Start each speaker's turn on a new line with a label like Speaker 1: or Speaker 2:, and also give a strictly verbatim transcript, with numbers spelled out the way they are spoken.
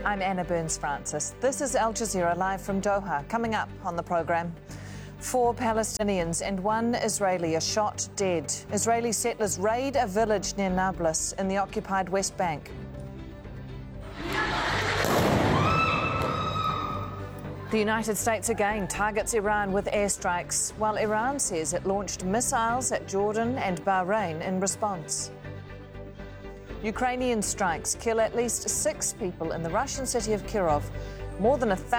Speaker 1: I'm Anna Burns-Francis. This is Al Jazeera live from Doha. Coming up on the programme, four Palestinians and one Israeli are shot dead. Israeli settlers raid a village near Nablus in the occupied West Bank. The United States again targets Iran with airstrikes, while Iran says it launched missiles at Jordan and Bahrain in response. Ukrainian strikes kill at least six people in the Russian city of Kirov. More than a thousand